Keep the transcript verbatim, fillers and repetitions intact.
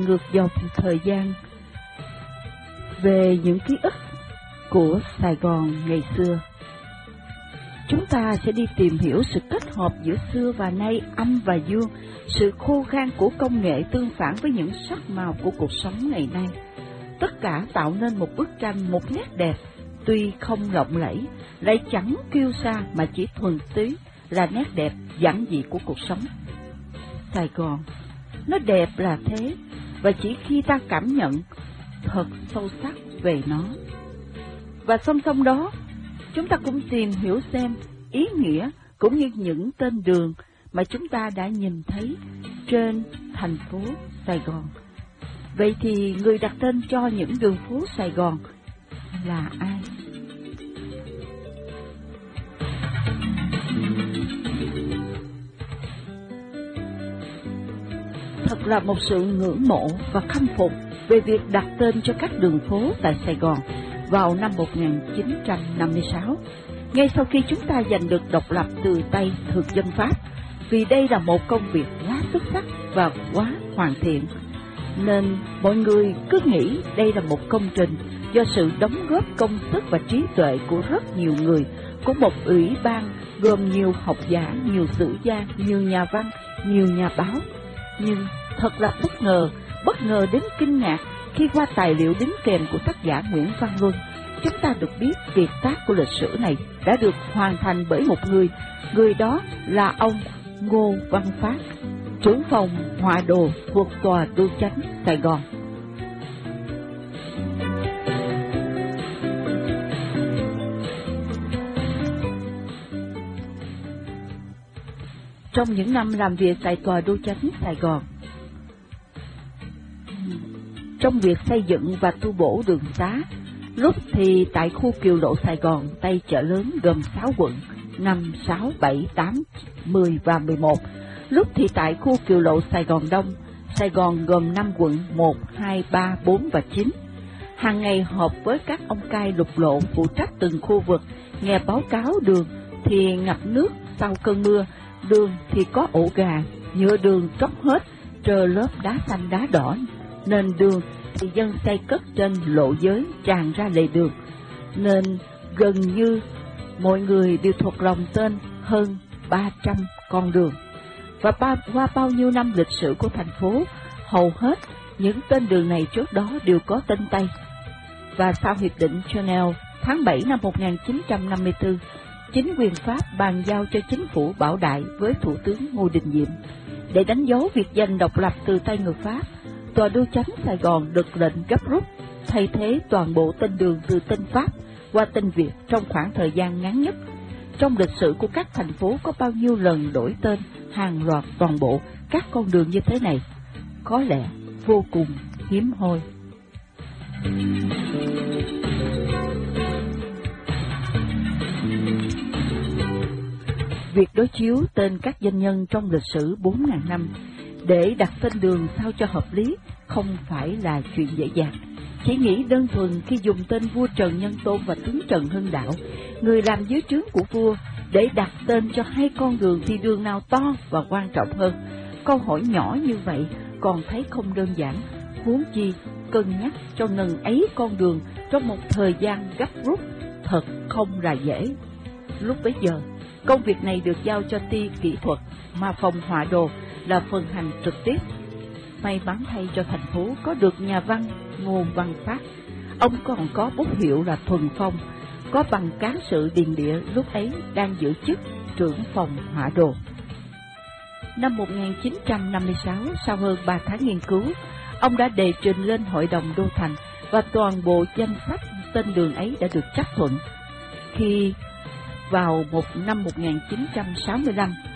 ngược dòng thời gian về những ký ức của Sài Gòn ngày xưa. Chúng ta sẽ đi tìm hiểu sự kết hợp giữa xưa và nay, âm và dương, sự khô khan của công nghệ tương phản với những sắc màu của cuộc sống ngày nay. Tất cả tạo nên một bức tranh, một nét đẹp, tuy không lộng lẫy, lại chẳng kiêu sa mà chỉ thuần túy là nét đẹp giản dị của cuộc sống. Sài Gòn, nó đẹp là thế, và chỉ khi ta cảm nhận thật sâu sắc về nó. Và song song đó, chúng ta cũng tìm hiểu xem ý nghĩa cũng như những tên đường mà chúng ta đã nhìn thấy trên thành phố Sài Gòn. Vậy thì người đặt tên cho những đường phố Sài Gòn là ai? Thật là một sự ngưỡng mộ và khâm phục về việc đặt tên cho các đường phố tại Sài Gòn vào năm một nghìn chín trăm năm mươi sáu, ngay sau khi chúng ta giành được độc lập từ tay thực dân Pháp, vì đây là một công việc quá xuất sắc và quá hoàn thiện, nên mọi người cứ nghĩ đây là một công trình do sự đóng góp công sức và trí tuệ của rất nhiều người, của một ủy ban gồm nhiều học giả, nhiều sử gia, nhiều nhà văn, nhiều nhà báo. Nhưng thật là bất ngờ, bất ngờ đến kinh ngạc khi qua tài liệu đính kèm của tác giả Nguyễn Văn Luân, chúng ta được biết kiệt tác của lịch sử này đã được hoàn thành bởi một người, người đó là ông Ngô Văn Phát, trưởng phòng họa đồ thuộc Tòa Đô Chánh Sài Gòn. Trong những năm làm việc tại Tòa Đô Chánh Sài Gòn, trong việc xây dựng và tu bổ đường xá, lúc thì tại khu Kiều Lộ Sài Gòn, Tây Chợ Lớn gồm sáu quận, năm, sáu, bảy, tám, mười và mười một, lúc thì tại khu Kiều Lộ Sài Gòn Đông, Sài Gòn gồm năm quận, một, hai, ba, bốn và chín. Hàng ngày họp với các ông cai lục lộ phụ trách từng khu vực, nghe báo cáo đường thì ngập nước sau cơn mưa, đường thì có ổ gà, nhựa đường tróc hết, trơ lớp đá xanh đá đỏ, nên đường thì dân xây cất trên lộ giới tràn ra lề đường, nên gần như mọi người đều thuộc lòng tên hơn ba trăm con đường. Và ba, qua bao nhiêu năm lịch sử của thành phố, hầu hết những tên đường này trước đó đều có tên Tây. Và sau Hiệp định Geneva tháng bảy năm một nghìn chín trăm năm mươi tư, chính quyền Pháp bàn giao cho chính phủ Bảo Đại với Thủ tướng Ngô Đình Diệm. Để đánh dấu việc giành độc lập từ tay người Pháp, Tòa Đô Chánh Sài Gòn được lệnh gấp rút thay thế toàn bộ tên đường từ tên Pháp qua tên Việt trong khoảng thời gian ngắn nhất. Trong lịch sử của các thành phố có bao nhiêu lần đổi tên hàng loạt toàn bộ các con đường như thế này? Có lẽ vô cùng hiếm hoi. Việc đối chiếu tên các danh nhân trong lịch sử bốn nghìn năm để đặt tên đường sao cho hợp lý không phải là chuyện dễ dàng. Chỉ nghĩ đơn thuần khi dùng tên vua Trần Nhân Tôn và tướng Trần Hưng Đạo, người làm dưới trướng của vua, để đặt tên cho hai con đường thì đường nào to và quan trọng hơn? Câu hỏi nhỏ như vậy còn thấy không đơn giản, huống chi cân nhắc cho ngần ấy con đường trong một thời gian gấp rút thật không là dễ. Lúc bấy giờ, công việc này được giao cho ty kỹ thuật, mà phòng họa đồ là phần hành trực tiếp. May mắn thay cho thành phố có được nhà văn Ngô Văn Phát. Ông còn có bút hiệu là Thuần Phong, có bằng cán sự điền địa lúc ấy đang giữ chức trưởng phòng họa đồ. Năm một nghìn chín trăm năm mươi sáu, sau hơn ba tháng nghiên cứu, ông đã đề trình lên Hội đồng Đô Thành và toàn bộ danh sách tên đường ấy đã được chấp thuận. Khi vào một năm một nghìn chín trăm sáu mươi lăm,